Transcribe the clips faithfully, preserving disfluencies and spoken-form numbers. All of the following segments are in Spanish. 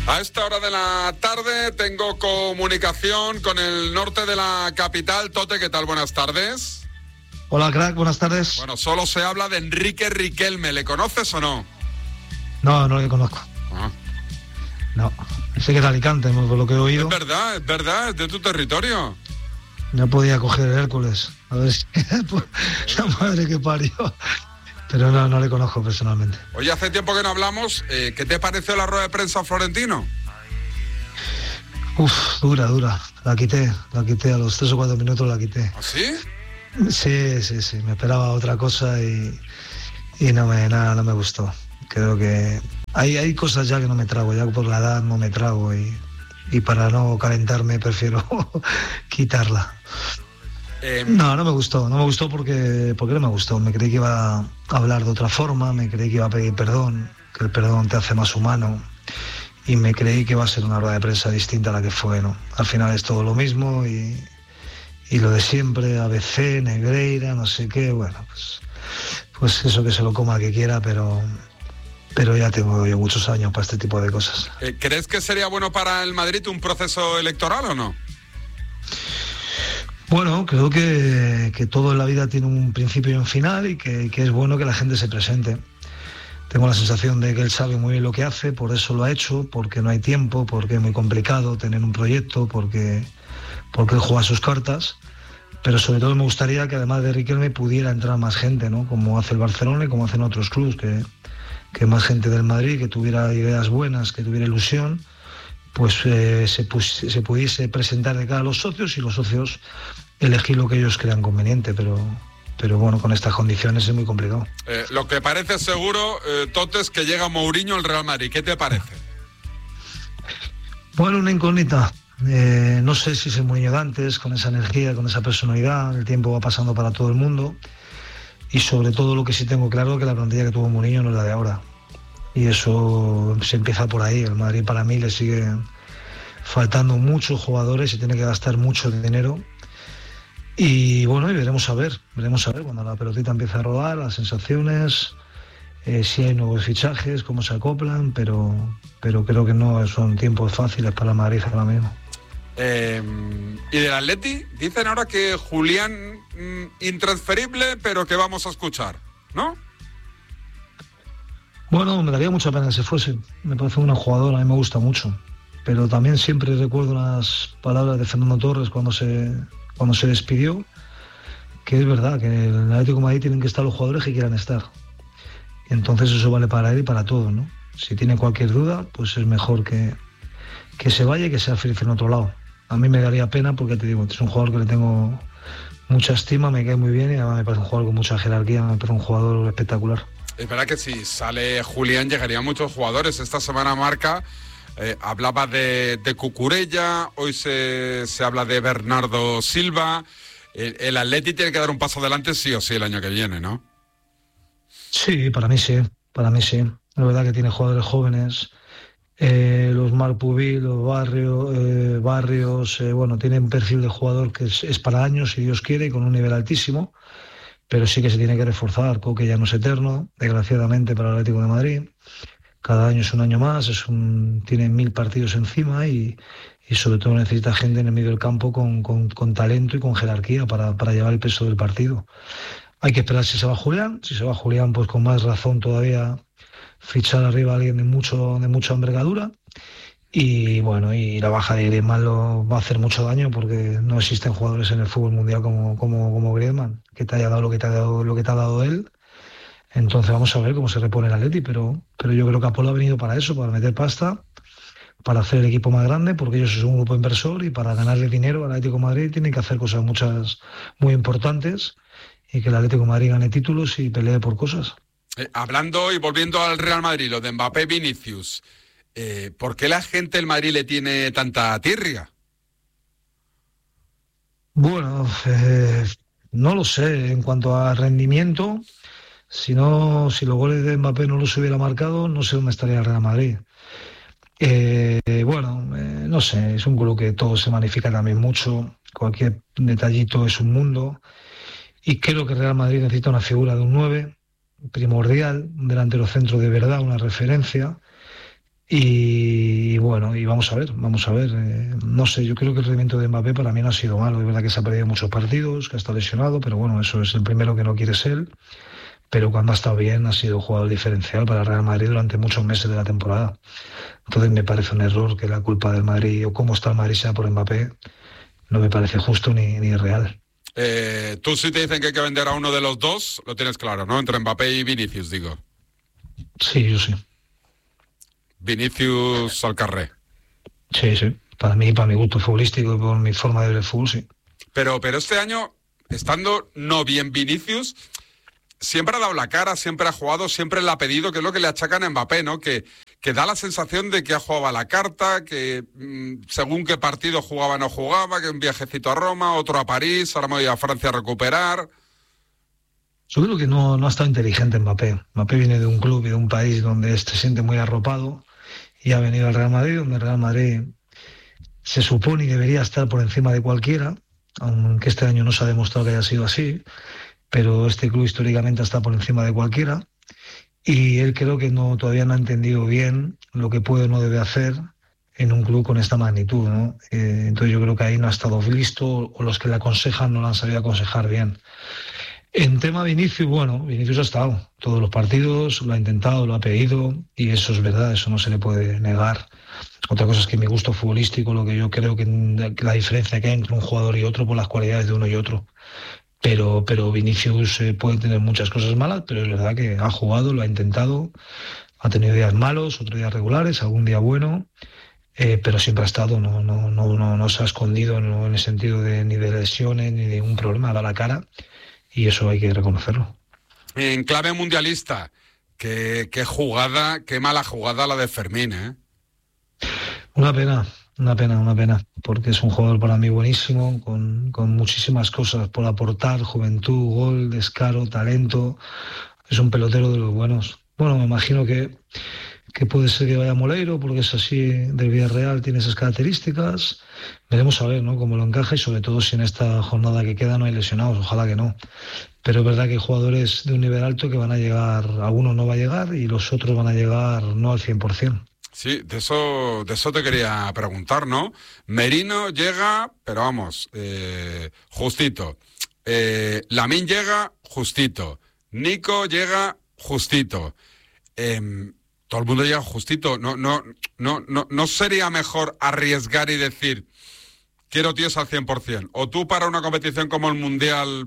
A esta hora de la tarde tengo comunicación con el norte de la capital. Tote, ¿qué tal? Buenas tardes. Hola, crack, buenas tardes. Bueno, solo se habla de Enrique Riquelme. ¿Le conoces o no? No, no le conozco. Ah. No, sé que es de Alicante, por lo que he oído. Es verdad, es verdad, es de tu territorio. No podía coger el Hércules. A ver si... la madre que parió. Pero no, no le conozco personalmente. Oye, hace tiempo que no hablamos. Eh, ¿Qué te pareció la rueda de prensa, Florentino? Uf, dura, dura. La quité, la quité. A los tres o cuatro minutos la quité. ¿Ah, sí? Sí, sí, sí. Me esperaba otra cosa y, y no me nada, no me gustó. Creo que hay, hay cosas ya que no me trago. Ya por la edad no me trago y, y para no calentarme prefiero quitarla. Eh, no, no me gustó, no me gustó porque, porque no me gustó. Me creí que iba a hablar de otra forma, me creí que iba a pedir perdón, que el perdón te hace más humano, y me creí que iba a ser una rueda de prensa distinta a la que fue, ¿no? Al final es todo lo mismo y, y lo de siempre, A B C, Negreira, no sé qué, bueno, pues, pues eso, que se lo coma el que quiera, pero, pero ya tengo yo muchos años para este tipo de cosas. Eh, ¿Crees que sería bueno para el Madrid un proceso electoral o no? Bueno, creo que, que todo en la vida tiene un principio y un final y que, que es bueno que la gente se presente. Tengo la sensación de que él sabe muy bien lo que hace, por eso lo ha hecho, porque no hay tiempo, porque es muy complicado tener un proyecto, porque, porque él juega sus cartas. Pero sobre todo me gustaría que además de Riquelme pudiera entrar más gente, ¿no? Como hace el Barcelona y como hacen otros clubes, que, que más gente del Madrid, que tuviera ideas buenas, que tuviera ilusión, pues eh, se, pus- se pudiese presentar de cara a los socios y los socios elegir lo que ellos crean conveniente, pero, pero bueno, con estas condiciones es muy complicado. Eh, lo que parece seguro, eh, Tote, es que llega Mourinho al Real Madrid. ¿Qué te parece? Bueno, una incógnita. Eh, no sé si es el Mourinho de antes, con esa energía, con esa personalidad. El tiempo va pasando para todo el mundo y sobre todo lo que sí tengo claro es que la plantilla que tuvo Mourinho no es la de ahora. Y eso se empieza por ahí. El Madrid para mí le sigue faltando muchos jugadores y tiene que gastar mucho dinero. Y bueno, y veremos a ver, veremos a ver cuando la pelotita empiece a rodar, las sensaciones, eh, si hay nuevos fichajes, cómo se acoplan, pero, pero creo que no son tiempos fáciles para Madrid ahora mismo. Eh, y del Atleti, dicen ahora que Julián mm, intransferible, pero que vamos a escuchar, ¿no? Bueno, me daría mucha pena que se fuese. Me parece una jugadora, a mí me gusta mucho. Pero también siempre recuerdo unas palabras de Fernando Torres cuando se, cuando se despidió, que es verdad, que en el Atlético de Madrid tienen que estar los jugadores que quieran estar. Y entonces eso vale para él y para todos, ¿no? Si tiene cualquier duda, pues es mejor que, que se vaya y que sea feliz en otro lado. A mí me daría pena porque, te digo, es un jugador que le tengo mucha estima, me cae muy bien y además me parece un jugador con mucha jerarquía, me parece un jugador espectacular. Es verdad que si sale Julián llegarían muchos jugadores. Esta semana Marca eh, hablaba de, de Cucurella, hoy se, se habla de Bernardo Silva. El, el Atleti tiene que dar un paso adelante sí o sí el año que viene, ¿no? Sí, para mí sí, para mí sí. La verdad que tiene jugadores jóvenes, eh, los Marc Pubil, los Barrio, eh, Barrios, eh, bueno, tiene un perfil de jugador que es, es para años, si Dios quiere, y con un nivel altísimo. Pero sí que se tiene que reforzar. Coque ya no es eterno, desgraciadamente para el Atlético de Madrid. Cada año es un año más, es un, tiene mil partidos encima y, y sobre todo necesita gente en el medio del campo con, con, con talento y con jerarquía para, para llevar el peso del partido. Hay que esperar si se va Julián. Si se va Julián, pues con más razón todavía fichar arriba a alguien de, mucho, de mucha envergadura. Y bueno, y la baja de Griezmann lo va a hacer mucho daño porque no existen jugadores en el fútbol mundial como, como, como Griezmann, que te haya dado lo que te ha dado, lo que te ha dado él. Entonces vamos a ver cómo se repone el Atleti, pero, pero yo creo que Apolo ha venido para eso, para meter pasta, para hacer el equipo más grande, porque ellos son un grupo inversor y para ganarle dinero al Atlético de Madrid tienen que hacer cosas muchas muy importantes y que el Atlético de Madrid gane títulos y pelee por cosas. Eh, hablando y volviendo al Real Madrid, lo de Mbappé, Vinicius, eh, ¿por qué la gente del Madrid le tiene tanta tirria? Bueno, eh, no lo sé. En cuanto a rendimiento, si no, si los goles de Mbappé no los hubiera marcado, no sé dónde estaría el Real Madrid. Eh, bueno, eh, no sé, es un club que todo se magnifica también mucho. Cualquier detallito es un mundo. Y creo que el Real Madrid necesita una figura de un nueve primordial, un delantero centro de verdad, una referencia. Y bueno, y vamos a ver, vamos a ver. Eh, no sé, yo creo que el rendimiento de Mbappé para mí no ha sido malo. Es verdad que se ha perdido muchos partidos, que ha estado lesionado, pero bueno, eso es el primero que no quiere ser. Pero cuando ha estado bien ha sido jugador diferencial para el Real Madrid durante muchos meses de la temporada. Entonces me parece un error que la culpa del Madrid o cómo está el Madrid sea por Mbappé. No me parece justo ni, ni real. Eh, tú si te dicen que hay que vender a uno de los dos, lo tienes claro, ¿no? Entre Mbappé y Vinicius, digo. Sí, yo sí. Vinicius al carré. Sí, sí. Para mí, para mi gusto futbolístico y por mi forma de ver el fútbol, sí. Pero, pero este año, estando no bien Vinicius, siempre ha dado la cara, siempre ha jugado, siempre le ha pedido, que es lo que le achacan a Mbappé, ¿no? Que, que da la sensación de que ha jugado a la carta, que mmm, según qué partido jugaba no jugaba, que un viajecito a Roma, otro a París, ahora me voy a Francia a recuperar. Yo creo que no, no ha estado inteligente Mbappé. Mbappé viene de un club y de un país donde se siente muy arropado y ha venido al Real Madrid, donde el Real Madrid se supone que debería estar por encima de cualquiera, aunque este año no se ha demostrado que haya sido así, pero este club históricamente está por encima de cualquiera y él creo que no todavía no ha entendido bien lo que puede o no debe hacer en un club con esta magnitud, ¿no? Eh, entonces yo creo que ahí no ha estado listo o los que le aconsejan no lo han sabido aconsejar bien. En tema Vinicius, bueno, Vinicius ha estado todos los partidos, lo ha intentado, lo ha pedido y eso es verdad, eso no se le puede negar. Otra cosa es que mi gusto futbolístico, lo que yo creo que la diferencia que hay entre un jugador y otro por las cualidades de uno y otro. Pero, pero Vinicius eh, puede tener muchas cosas malas, pero es verdad que ha jugado, lo ha intentado, ha tenido días malos, otros días regulares, algún día bueno, eh, pero siempre ha estado, no, no, no, no, no se ha escondido no, en el sentido de ni de lesiones ni de un problema, ha dado la cara. Y eso hay que reconocerlo. En clave mundialista, qué, qué jugada, qué mala jugada la de Fermín, ¿eh? Una pena, una pena, una pena, porque es un jugador para mí buenísimo, con, con muchísimas cosas por aportar, juventud, gol, descaro, talento. Es un pelotero de los buenos. Bueno, me imagino que, que puede ser que vaya a Moleiro, porque es así del Villarreal, tiene esas características. Veremos a ver, ¿no?, cómo lo encaja y sobre todo si en esta jornada que queda no hay lesionados, ojalá que no. Pero es verdad que hay jugadores de un nivel alto que van a llegar, alguno no va a llegar y los otros van a llegar no al cien por ciento. Sí, de eso, de eso te quería preguntar, ¿no? Merino llega, pero vamos, eh, justito. Eh, Lamine llega, justito. Nico llega, justito. Eh, todo el mundo llega justito. No, no, no, no, no sería mejor arriesgar y decir, quiero tíos al cien por ciento. O tú para una competición como el Mundial,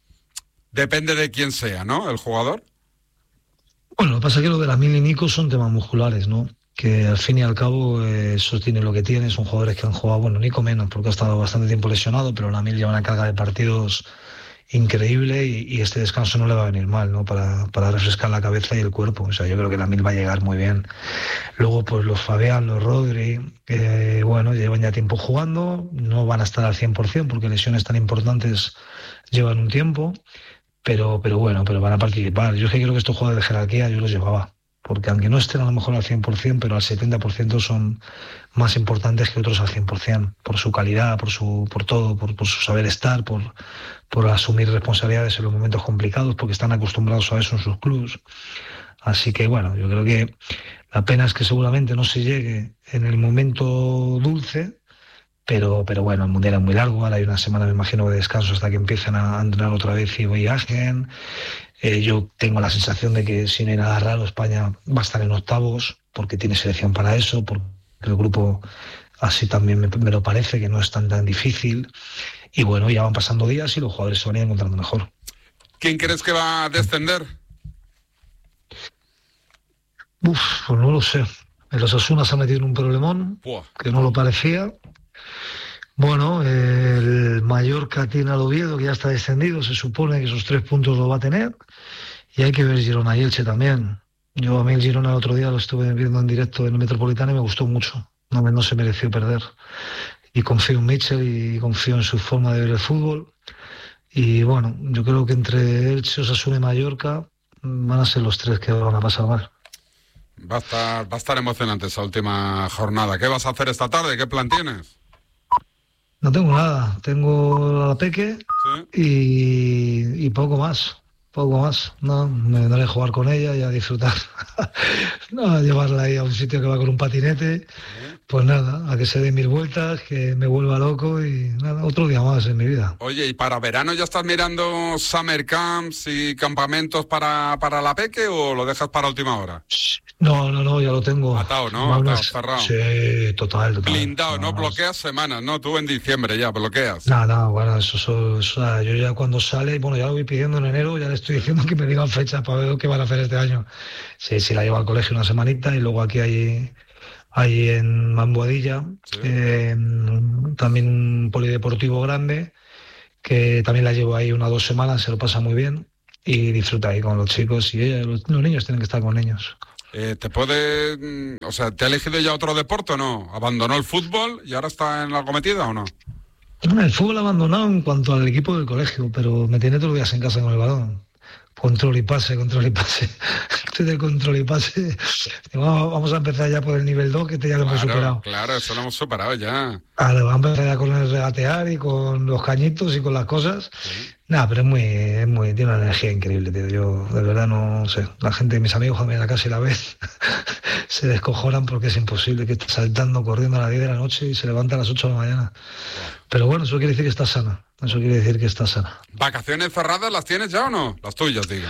depende de quién sea, ¿no?, el jugador. Bueno, lo que pasa es que lo de Lamine y Nico son temas musculares, ¿no? Que al fin y al cabo eh, eso tiene lo que tiene, son jugadores que han jugado, bueno, Nico menos, porque ha estado bastante tiempo lesionado, pero Lamine lleva una carga de partidos increíble y, y este descanso no le va a venir mal, ¿no? Para, para refrescar la cabeza y el cuerpo. O sea, yo creo que Lamine va a llegar muy bien. Luego, pues los Fabián, los Rodri, eh, bueno, llevan ya tiempo jugando, no van a estar al cien por ciento porque lesiones tan importantes llevan un tiempo, pero, pero bueno, pero van a participar. Yo es que creo que estos jugadores de jerarquía yo los llevaba, porque aunque no estén a lo mejor al cien por ciento, pero al setenta por ciento son más importantes que otros al cien por ciento, por su calidad, por su por todo, por, por su saber estar, por, por asumir responsabilidades en los momentos complicados, porque están acostumbrados a eso en sus clubes. Así que bueno, yo creo que la pena es que seguramente no se llegue en el momento dulce, pero, pero bueno, el Mundial es muy largo, ahora hay una semana, me imagino, de descanso hasta que empiecen a entrenar otra vez y viajen. Eh, yo tengo la sensación de que si no hay nada raro, España va a estar en octavos, porque tiene selección para eso, porque el grupo así también me, me lo parece, que no es tan tan difícil. Y bueno, ya van pasando días y los jugadores se van a ir encontrando mejor. ¿Quién crees que va a descender? Uf, pues no lo sé. El Osasuna se ha metido en un problemón Buah. que no lo parecía. Bueno, el Mallorca tiene al Oviedo, que ya está descendido, se supone que esos tres puntos lo va a tener, y hay que ver Girona y Elche también. Yo a mí el Girona el otro día lo estuve viendo en directo en el Metropolitano y me gustó mucho, no, no se mereció perder. Y confío en Mitchell y confío en su forma de ver el fútbol, y bueno, yo creo que entre Elche, Osasuna y Mallorca van a ser los tres que van a pasar mal. Va a estar, va a estar emocionante esa última jornada. ¿Qué vas a hacer esta tarde? ¿Qué plan tienes? No tengo nada, tengo la Peque ¿Sí? y, y poco más. poco más, no, me daré a jugar con ella y a disfrutar. No, a llevarla ahí a un sitio que va con un patinete, pues nada, a que se dé mil vueltas, que me vuelva loco y nada, otro día más en mi vida. Oye, ¿y para verano ya estás mirando summer camps y campamentos para, para la peque o lo dejas para última hora? No, no, no, ya lo tengo. Atado, ¿no? Atado, cerrado. Sí, total, total. Blindado, no, no bloqueas semanas, ¿no? Tú en diciembre ya bloqueas. Nada, no, bueno, eso, eso, eso, yo ya cuando sale, bueno, ya lo voy pidiendo en enero, ya le estoy diciendo que me digan fechas para ver qué van a hacer este año. Sí, sí, la llevo al colegio una semanita y luego aquí hay, hay en Mamboadilla, sí. eh, también un polideportivo grande, que también la llevo ahí unas dos semanas, se lo pasa muy bien y disfruta ahí con los chicos y ella, los, los niños tienen que estar con niños. Eh, ¿Te puede, o sea, te ha elegido ya otro deporte o no? ¿Abandonó el fútbol y ahora está en algo metida o no? El fútbol abandonado en cuanto al equipo del colegio, pero me tiene todos los días en casa con el balón. Control y pase, control y pase. Estoy de control y pase. Vamos a empezar ya por el nivel dos, que este ya lo claro, hemos superado. Claro, eso lo hemos superado ya. Ahora vamos a empezar ya con el regatear y con los cañitos y con las cosas. Sí. Nada, pero es muy, es muy, tiene una energía increíble, tío. Yo, de verdad, no sé. La gente, mis amigos, a mí en la casa y la vez, se descojonan porque es imposible que esté saltando, corriendo a las diez de la noche y se levanta a las ocho de la mañana. Pero bueno, eso quiere decir que está sana. Eso quiere decir que está sana. ¿Vacaciones cerradas las tienes ya o no? Las tuyas, digo.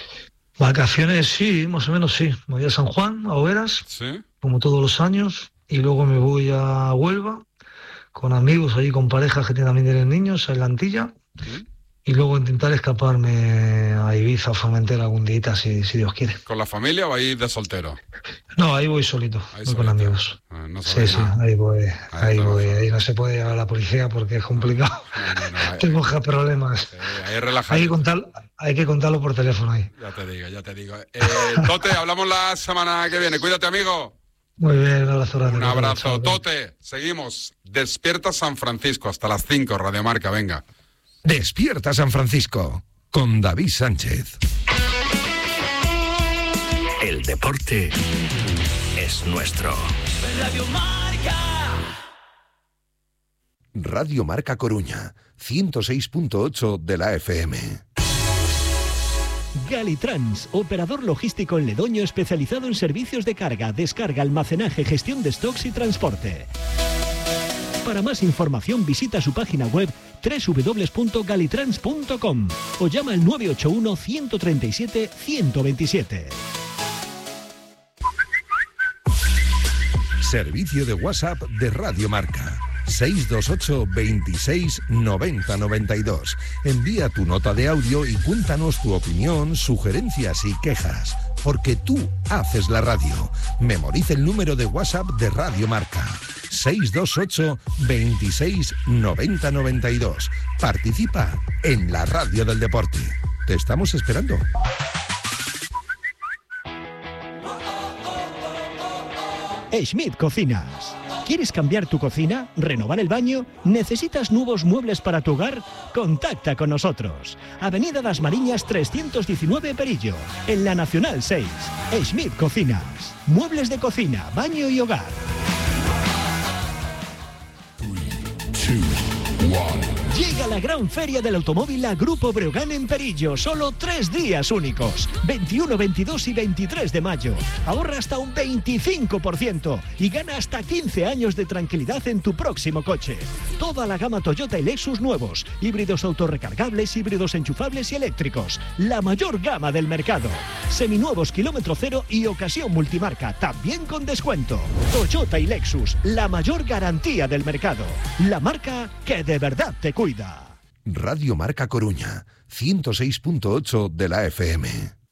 Vacaciones sí, más o menos sí. Me voy a San Juan, a Hogueras, ¿sí? Como todos los años, y luego me voy a Huelva, con amigos allí, con parejas que también tienen niños, en la Antilla, ¿sí? Y luego intentar escaparme a Ibiza o Formentera algún día, si, si Dios quiere. ¿Con la familia o ahí de soltero? No, ahí voy solito, ahí voy solito. con amigos. Ah, no sí, sí, nada. ahí voy, ahí, ahí no, voy, no. ahí no se puede llevar a la policía porque es complicado. No, no, no, ahí, tengo problemas. Sí, ahí relajado. Hay que contar, hay que contarlo por teléfono ahí. Ya te digo, ya te digo. Eh, Tote, hablamos la semana que viene. Cuídate, amigo. Muy bien, un abrazo grande. Un abrazo. Tote, seguimos. Despierta San Francisco hasta las cinco, Radio Marca, venga. Despierta San Francisco, con David Sánchez. El deporte es nuestro. Radio Marca. Radio Marca Coruña, ciento seis punto ocho de la F M. Galitrans, operador logístico en Ledoño especializado en servicios de carga, descarga, almacenaje, gestión de stocks y transporte. Para más información visita su página web doble u doble u doble u punto galitrans punto com o llama al nueve ocho uno, uno tres siete, uno dos siete. Servicio de WhatsApp de Radio Marca. seis dos ocho, veintiséis, noventa, noventa y dos. Envía tu nota de audio y cuéntanos tu opinión, sugerencias y quejas. Porque tú haces la radio. Memoriza el número de WhatsApp de Radio Marca. seis dos ocho, veintiséis, noventa, noventa y dos. Participa en la radio del deporte. Te estamos esperando. Schmidt Cocinas. ¿Quieres cambiar tu cocina? ¿Renovar el baño? ¿Necesitas nuevos muebles para tu hogar? Contacta con nosotros. Avenida Las Mariñas trescientos diecinueve Perillo, en la Nacional seis. Schmidt Cocinas. Muebles de cocina, baño y hogar. tres, dos, uno. Llega la gran feria del automóvil a Grupo Breogán en Perillo. Solo tres días únicos. veintiuno, veintidós y veintitrés de mayo. Ahorra hasta un veinticinco por ciento y gana hasta quince años de tranquilidad en tu próximo coche. Toda la gama Toyota y Lexus nuevos. Híbridos autorrecargables, híbridos enchufables y eléctricos. La mayor gama del mercado. Seminuevos kilómetro cero y ocasión multimarca. También con descuento. Toyota y Lexus. La mayor garantía del mercado. La marca que de verdad te cuida. Radio Marca Coruña, ciento seis punto ocho de la F M.